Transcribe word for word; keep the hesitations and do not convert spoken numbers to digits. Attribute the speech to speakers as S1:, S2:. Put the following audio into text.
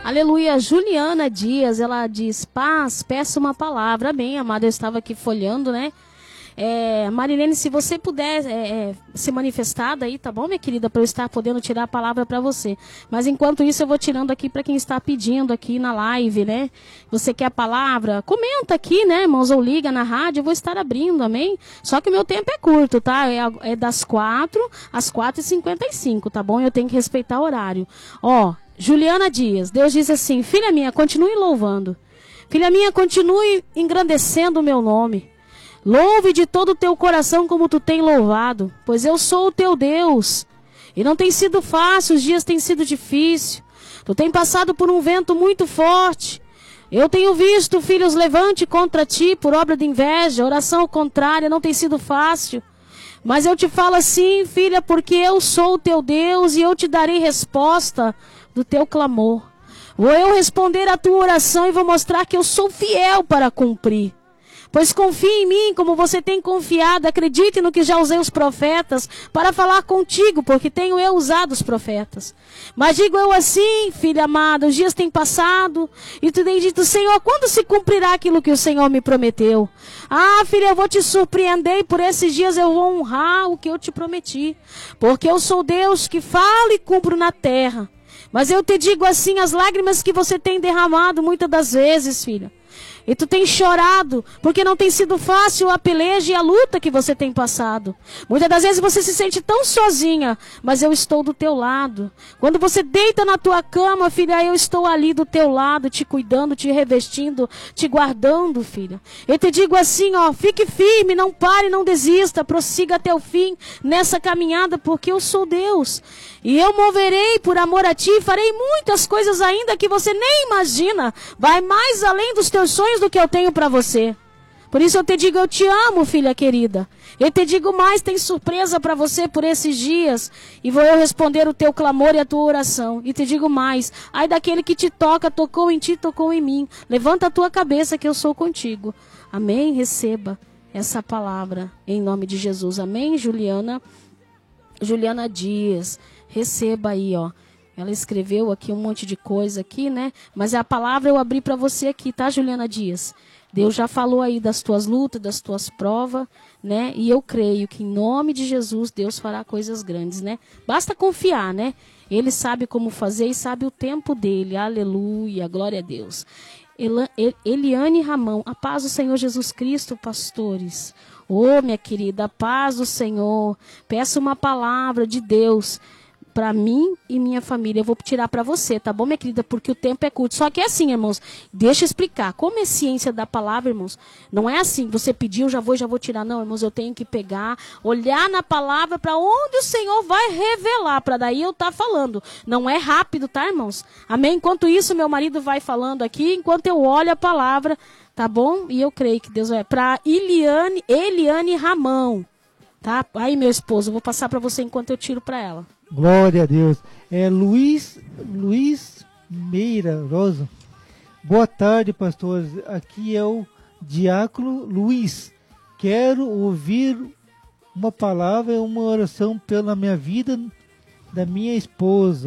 S1: Aleluia. Juliana Dias, ela diz: paz, peço uma palavra. Amém, amada. Eu estava aqui folhando, né? É, Marilene, se você puder é, é, se manifestar daí, tá bom, minha querida, para eu estar podendo tirar a palavra para você. Mas enquanto isso eu vou tirando aqui para quem está pedindo aqui na live, né? Você quer a palavra? Comenta aqui, né, irmãos, ou liga na rádio, eu vou estar abrindo, amém? Só que o meu tempo é curto, tá? É, é das quatro às quatro e cinquenta e cinco, tá bom? Eu tenho que respeitar o horário. Ó, Juliana Dias, Deus diz assim: filha minha, continue louvando. Filha minha, continue engrandecendo o meu nome. Louve de todo o teu coração como tu tem louvado, pois eu sou o teu Deus. E não tem sido fácil, os dias têm sido difíceis. Tu tem passado por um vento muito forte. Eu tenho visto filhos levante contra ti por obra de inveja, oração contrária, não tem sido fácil. Mas eu te falo assim, filha, porque eu sou o teu Deus e eu te darei resposta do teu clamor. Vou eu responder a tua oração e vou mostrar que eu sou fiel para cumprir. Pois confie em mim como você tem confiado, acredite no que já usei os profetas para falar contigo, porque tenho eu usado os profetas. Mas digo eu assim, filha amada, os dias têm passado e tu tem dito: Senhor, quando se cumprirá aquilo que o Senhor me prometeu? Ah, filha, eu vou te surpreender e por esses dias eu vou honrar o que eu te prometi. Porque eu sou Deus que falo e cumpro na terra. Mas eu te digo assim, as lágrimas que você tem derramado muitas das vezes, filha, e tu tem chorado, porque não tem sido fácil a peleja e a luta que você tem passado. Muitas das vezes você se sente tão sozinha, mas eu estou do teu lado. Quando você deita na tua cama, filha, eu estou ali do teu lado, te cuidando, te revestindo, te guardando, filha. Eu te digo assim, ó, fique firme, não pare, não desista, prossiga até o fim nessa caminhada, porque eu sou Deus. E eu moverei por amor a ti, farei muitas coisas ainda que você nem imagina. Vai mais além dos teus sonhos do que eu tenho para você. Por isso eu te digo, eu te amo, filha querida. Eu te digo mais, tem surpresa para você por esses dias. E vou eu responder o teu clamor e a tua oração. E te digo mais, ai daquele que te toca, tocou em ti, tocou em mim. Levanta a tua cabeça que eu sou contigo. Amém? Receba essa palavra em nome de Jesus. Amém, Juliana? Juliana Dias. Receba aí, ó. Ela escreveu aqui um monte de coisa aqui, né? Mas a palavra eu abri para você aqui, tá, Juliana Dias? Deus já falou aí das tuas lutas, das tuas provas, né? E eu creio que em nome de Jesus Deus fará coisas grandes, né? Basta confiar, né? Ele sabe como fazer e sabe o tempo dele. Aleluia, glória a Deus. Elan, Eliane Ramão, a paz do Senhor Jesus Cristo, pastores. Ô, oh, minha querida, a paz do Senhor. Peço uma palavra de Deus para mim e minha família. Eu vou tirar para você, tá bom, minha querida? Porque o tempo é curto. Só que é assim, irmãos, deixa eu explicar. Como é ciência da palavra, irmãos, não é assim, você pediu, já vou, já vou tirar. Não, irmãos, eu tenho que pegar, olhar na palavra para onde o Senhor vai revelar, para daí eu estar tá falando. Não é rápido, tá, irmãos? Amém? Enquanto isso, meu marido vai falando aqui, enquanto eu olho a palavra, tá bom? E eu creio que Deus vai. Para Eliane, Eliane Ramão, tá? Aí, meu esposo, eu vou passar para você enquanto eu tiro para ela.
S2: Glória a Deus. É Luiz, Luiz Meira Rosa. Boa tarde, pastores. Aqui é o diácono Luiz. Quero ouvir uma palavra e uma oração pela minha vida, da minha esposa.